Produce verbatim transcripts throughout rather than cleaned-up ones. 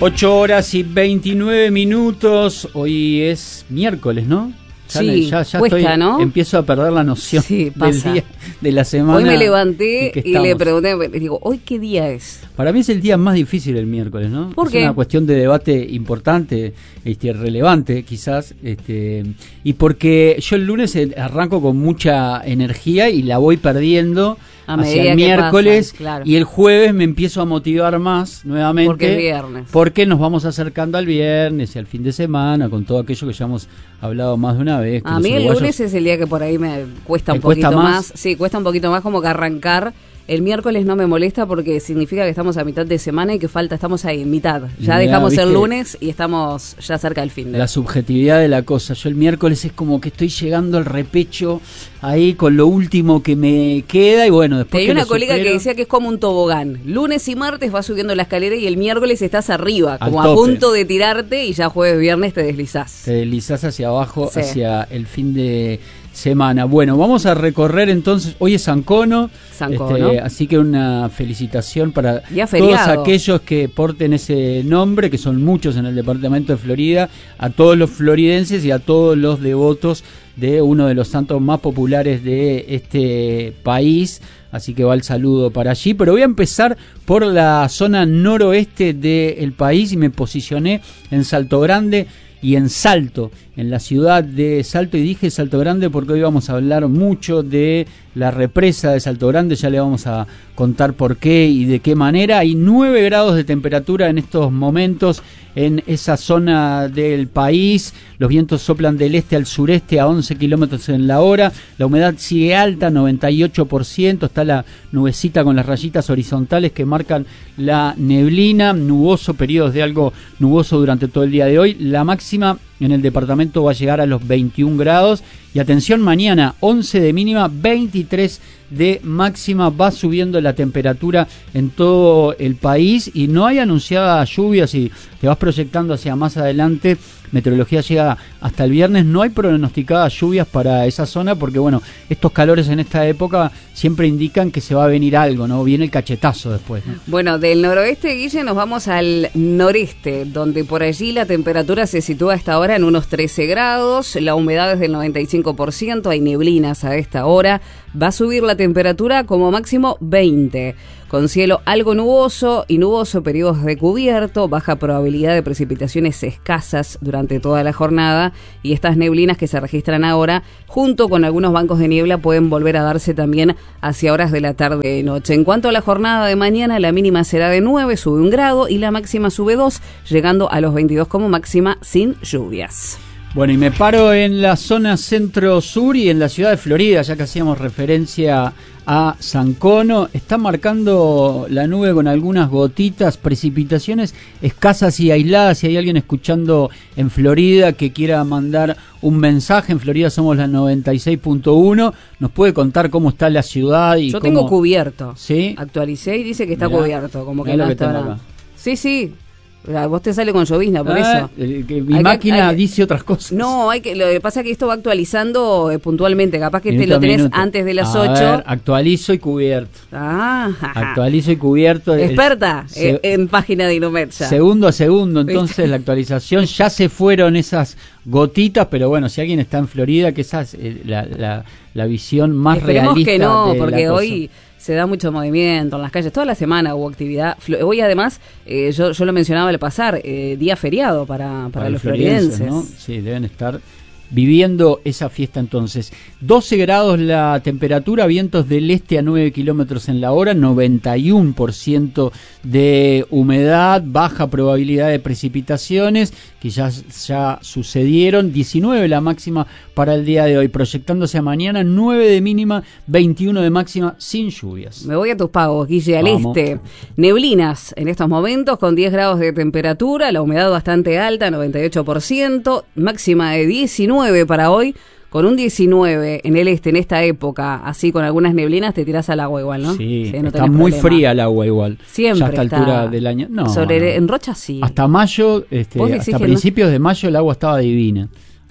ocho horas y veintinueve minutos. Hoy es miércoles, ¿no? Ya, sí, ya, ya cuesta, estoy, ¿no? Empiezo a perder la noción sí, del pasa. día, de la semana. Hoy me levanté y estamos. le pregunté, le digo, ¿hoy qué día es? Para mí es el día más difícil el miércoles, ¿no? ¿Por es qué? una cuestión de debate importante, este, relevante quizás, este, y porque yo el lunes arranco con mucha energía y la voy perdiendo a hacia el miércoles, pasa, claro. Y el jueves me empiezo a motivar más nuevamente. Porque es viernes. Porque nos vamos acercando al viernes y al fin de semana con todo aquello que ya hemos hablado más de una vez. A mí el uruguayos... lunes es el día que por ahí me cuesta un cuesta poquito más? más. Sí, cuesta un poquito más como que arrancar. El miércoles no me molesta porque significa que estamos a mitad de semana y que falta, estamos ahí, mitad. Ya Mirá, dejamos ¿viste? el lunes y estamos ya cerca del fin de. La subjetividad de la cosa. Yo el miércoles es como que estoy llegando al repecho ahí con lo último que me queda y bueno, después Hay que una lo colega supero, que decía que es como un tobogán. Lunes y martes vas subiendo la escalera y el miércoles estás arriba, Al como tope. a punto de tirarte y ya jueves, viernes te deslizás. te deslizás hacia abajo, Sí. hacia el fin de semana. Bueno, vamos a recorrer entonces, hoy es San Cono, San Cono. este, así que una felicitación para Día todos feriado. aquellos que porten ese nombre, que son muchos en el departamento de Florida, a todos los floridenses y a todos los devotos de uno de los santos más populares de este país, así que va el saludo para allí, pero voy a empezar por la zona noroeste del país y me posicioné en Salto Grande y en Salto, en la ciudad de Salto, y dije Salto Grande porque hoy vamos a hablar mucho de la represa de Salto Grande, ya le vamos a contar por qué y de qué manera. Hay nueve grados de temperatura en estos momentos en esa zona del país, los vientos soplan del este al sureste a once kilómetros en la hora, la humedad sigue alta, noventa y ocho por ciento, está la nubecita con las rayitas horizontales que marcan la neblina, nuboso, periodos de algo nuboso durante todo el día de hoy, la máxima en el departamento va a llegar a los veintiún grados y atención, mañana once de mínima, veintitrés de máxima, va subiendo la temperatura en todo el país y no hay anunciadas lluvias y te vas proyectando hacia más adelante. Meteorología llega hasta el viernes, no hay pronosticadas lluvias para esa zona porque bueno, estos calores en esta época siempre indican que se va a venir algo, ¿no? Viene el cachetazo después, ¿no? Bueno, del noroeste, Guille, nos vamos al noreste, donde por allí la temperatura se sitúa hasta ahora en unos trece grados, la humedad es del noventa y cinco por ciento, hay neblinas a esta hora, va a subir la temperatura como máximo veinte, con cielo algo nuboso y nuboso, periodos de cubierto, baja probabilidad de precipitaciones escasas durante toda la jornada y estas neblinas que se registran ahora, junto con algunos bancos de niebla, pueden volver a darse también hacia horas de la tarde y noche. En cuanto a la jornada de mañana, la mínima será de nueve, sube un grado y la máxima sube dos, llegando a los veintidós como máxima sin lluvias. Bueno, y me paro en la zona centro-sur y en la ciudad de Florida, ya que hacíamos referencia a San Cono. Está marcando la nube con algunas gotitas, precipitaciones escasas y aisladas. Si hay alguien escuchando en Florida que quiera mandar un mensaje, en Florida somos la noventa y seis punto uno, nos puede contar cómo está la ciudad y Yo cómo... tengo cubierto. ¿Sí? Actualicé y dice que está Mirá, cubierto, como que mirá no lo que está tengo nada. acá. Sí, sí. A vos te sale con llovizna, por Ah, eso. eh, que mi Hay que- máquina hay que- dice otras cosas. No, hay que, lo que pasa es que esto va actualizando eh, puntualmente. Capaz que te Minuto lo a tenés minuto. antes de las A ocho. ver, actualizo y cubierto. Ah, Actualizo y cubierto. El- experta se- eh, en página de Inumetsa. Segundo a segundo, entonces ¿Viste? la actualización, ya se fueron esas gotitas, pero bueno, si alguien está en Florida, que esa es eh, la, la, la visión más Esperemos realista que no, de la porque cosa. hoy se da mucho movimiento en las calles. Toda la semana hubo actividad. Flo- Hoy además, eh, yo, yo lo mencionaba al pasar, eh, día feriado para, para, los floridenses. ¿no? Sí, deben estar viviendo esa fiesta entonces. doce grados la temperatura, vientos del este a nueve kilómetros en la hora, noventa y uno por ciento de humedad, baja probabilidad de precipitaciones, que ya, ya sucedieron, diecinueve la máxima para el día de hoy, proyectándose a mañana, nueve de mínima, veintiuno de máxima, sin lluvias. Me voy a tus pagos, Guille, al Vamos. este. Neblinas en estos momentos con diez grados de temperatura, la humedad bastante alta, noventa y ocho por ciento, máxima de diecinueve para hoy, con un diecinueve en el este, en esta época, así con algunas neblinas, te tirás al agua igual, ¿no? Sí, no está tenés muy problema. fría el agua igual. Siempre ya a esta está altura del año. No, sobre, no. En Rocha sí. Hasta mayo, este, ¿Vos decís hasta que principios de mayo el agua estaba divina.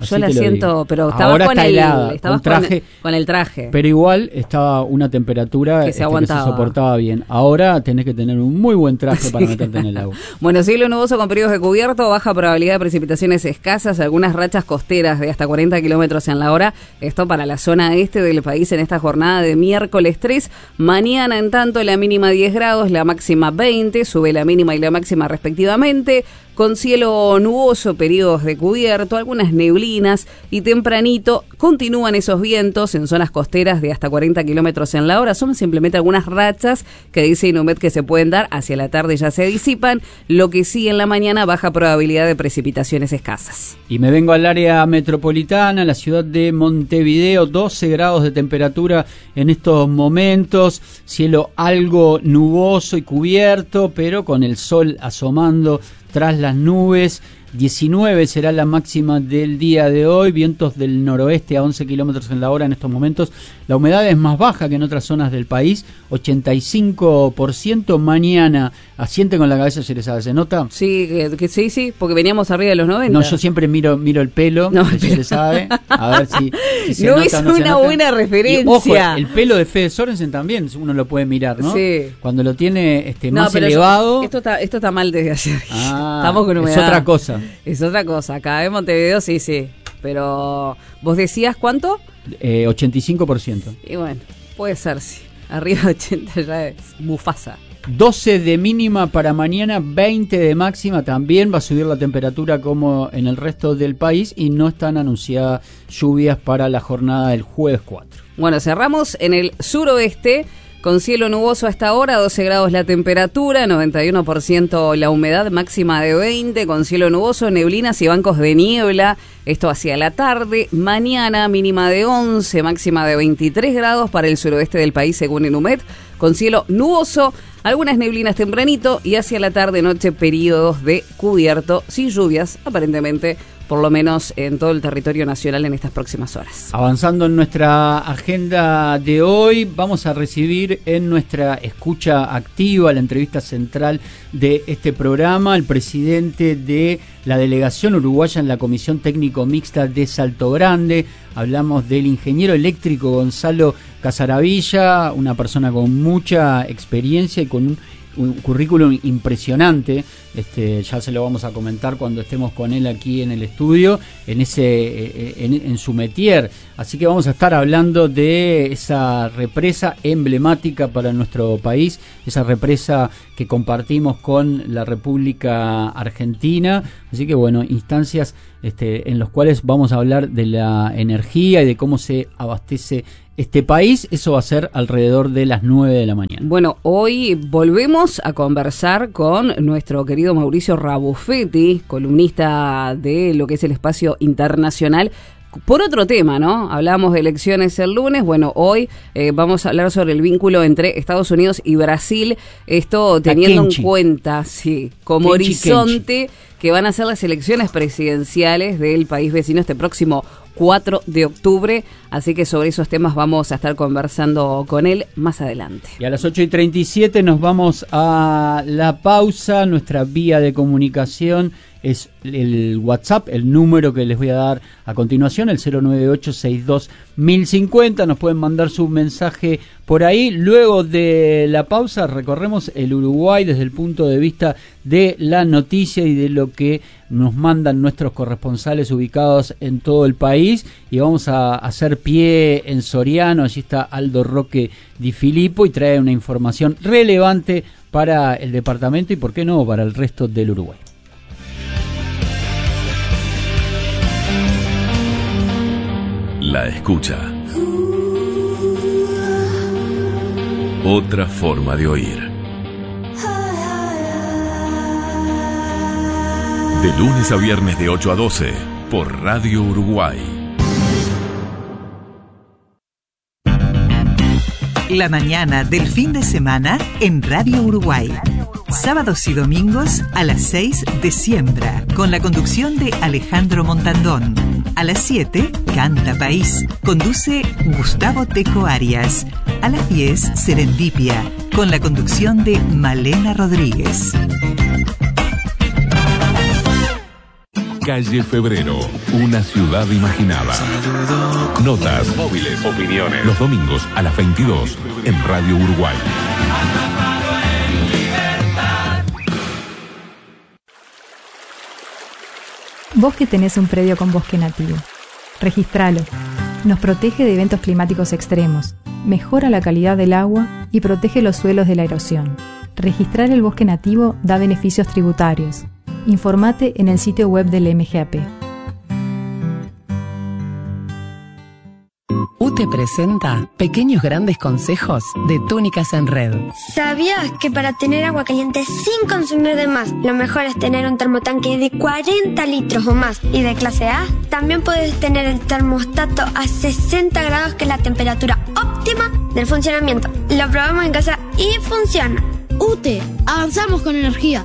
Yo la siento, digo. Pero estaba Ahora con está el helada, estaba con, traje, con, con el traje. Pero igual estaba una temperatura que se, este, que se soportaba bien. Ahora tenés que tener un muy buen traje sí. para meterte en el agua. Bueno, cielo nuboso con periodos de cubierto, baja probabilidad de precipitaciones escasas, algunas rachas costeras de hasta cuarenta kilómetros en la hora. Esto para la zona este del país en esta jornada de miércoles tres. Mañana, en tanto, la mínima diez grados, la máxima veinte, sube la mínima y la máxima respectivamente. Con cielo nuboso, periodos de cubierto, algunas neblinas y tempranito continúan esos vientos en zonas costeras de hasta cuarenta kilómetros en la hora. Son simplemente algunas rachas que dice Inumet que se pueden dar, hacia la tarde ya se disipan, lo que sí en la mañana baja probabilidad de precipitaciones escasas. Y me vengo al área metropolitana, la ciudad de Montevideo, doce grados de temperatura en estos momentos, cielo algo nuboso y cubierto, pero con el sol asomando tras las nubes. diecinueve será la máxima del día de hoy, vientos del noroeste a once kilómetros en la hora en estos momentos. La humedad es más baja que en otras zonas del país, ochenta y cinco por ciento. Mañana, asiente con la cabeza, Yerezade, ¿se nota? Sí, que, que sí, sí, porque veníamos arriba de los noventa. No, yo siempre miro miro el pelo no, de Yerezade, a ver si, si se no nota es o no una se nota. Buena referencia. Y, ojo, el pelo de Fede Sorensen también uno lo puede mirar, ¿no? Sí. Cuando lo tiene este, no, más pero elevado. Yo, esto, está, esto está mal desde ayer. Ah, estamos con humedad. Es otra cosa. Es otra cosa. Acá en Montevideo sí, sí. Pero, ¿vos decías cuánto? Eh, ochenta y cinco por ciento. Y bueno, puede ser, sí. Arriba de ochenta ya es Mufasa. doce de mínima para mañana, veinte de máxima. También va a subir la temperatura como en el resto del país y no están anunciadas lluvias para la jornada del jueves cuatro. Bueno, cerramos en el suroeste. Con cielo nuboso a esta hora, doce grados la temperatura, noventa y uno por ciento la humedad, máxima de veinte, con cielo nuboso, neblinas y bancos de niebla, esto hacia la tarde. Mañana mínima de once, máxima de veintitrés grados para el suroeste del país según Inumet, con cielo nuboso, algunas neblinas tempranito y hacia la tarde-noche periodos de cubierto, sin lluvias aparentemente, por lo menos en todo el territorio nacional en estas próximas horas. Avanzando en nuestra agenda de hoy, vamos a recibir en nuestra escucha activa, la entrevista central de este programa, al presidente de la delegación uruguaya en la Comisión Técnico Mixta de Salto Grande. Hablamos del ingeniero eléctrico Gonzalo Casaravilla, una persona con mucha experiencia y con un un currículum impresionante. Este, ya se lo vamos a comentar cuando estemos con él aquí en el estudio, en ese en, en su métier. Así que vamos a estar hablando de esa represa emblemática para nuestro país, esa represa que compartimos con la República Argentina. Así que bueno, instancias este, en las cuales vamos a hablar de la energía y de cómo se abastece este país. Eso va a ser alrededor de las nueve de la mañana. Bueno, hoy volvemos a conversar con nuestro querido Mauricio Rabufetti, columnista de lo que es el espacio internacional, por otro tema, ¿no? Hablábamos de elecciones el lunes, bueno, hoy eh, vamos a hablar sobre el vínculo entre Estados Unidos y Brasil, esto teniendo en cuenta, sí, como Kenchi, horizonte Kenchi. que van a ser las elecciones presidenciales del país vecino este próximo cuatro de octubre, así que sobre esos temas vamos a estar conversando con él más adelante. Y a las ocho y treinta y siete nos vamos a la pausa. Nuestra vía de comunicación es el WhatsApp, el número que les voy a dar a continuación, el cero nueve ocho seis dos mil cincuenta. Nos pueden mandar su mensaje por ahí. Luego de la pausa recorremos el Uruguay desde el punto de vista de la noticia y de lo que nos mandan nuestros corresponsales ubicados en todo el país, y vamos a hacer pie en Soriano. Allí está Aldo Roque Di Filippo y trae una información relevante para el departamento y, por qué no, para el resto del Uruguay. La escucha. Otra forma de oír. De lunes a viernes de ocho a doce por Radio Uruguay. La mañana del fin de semana en Radio Uruguay. Sábados y domingos a las seis de Siembra, con la conducción de Alejandro Montandón. A las siete, Canta País, conduce Gustavo Tejo Arias. A las diez, Serendipia, con la conducción de Malena Rodríguez. Calle Febrero, una ciudad imaginada. Notas, móviles, opiniones. Los domingos a las veintidós en Radio Uruguay. Vos que tenés un predio con bosque nativo, registralo. Nos protege de eventos climáticos extremos, mejora la calidad del agua y protege los suelos de la erosión. Registrar el bosque nativo da beneficios tributarios. Informate en el sitio web del M G A P. U T E presenta Pequeños Grandes Consejos de Túnicas en Red. ¿Sabías que para tener agua caliente sin consumir de más, lo mejor es tener un termotanque de cuarenta litros o más y de clase A? También puedes tener el termostato a sesenta grados, que es la temperatura óptima del funcionamiento. Lo probamos en casa y funciona. U T E, avanzamos con energía.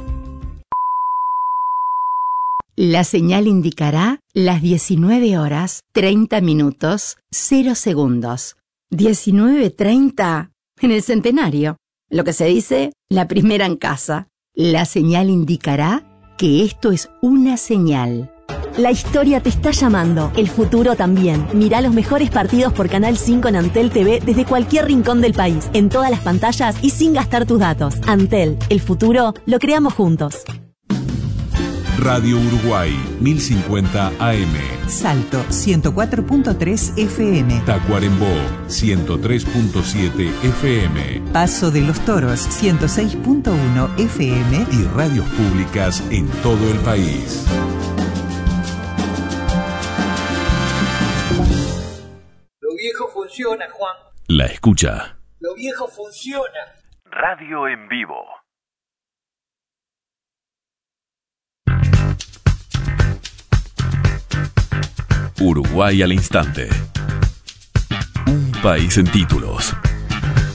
La señal indicará las diecinueve horas, treinta minutos, cero segundos. diecinueve treinta en el centenario. Lo que se dice, la primera en casa. La señal indicará que esto es una señal. La historia te está llamando, el futuro también. Mirá los mejores partidos por Canal cinco en Antel T V desde cualquier rincón del país, en todas las pantallas y sin gastar tus datos. Antel, el futuro lo creamos juntos. Radio Uruguay, mil cincuenta A M. Salto, ciento cuatro punto tres F M. Tacuarembó, ciento tres punto siete F M. Paso de los Toros, ciento seis punto uno F M. Y radios públicas en todo el país. Lo viejo funciona, Juan. La escucha. Lo viejo funciona. Radio en vivo. Uruguay al instante. Un país en títulos.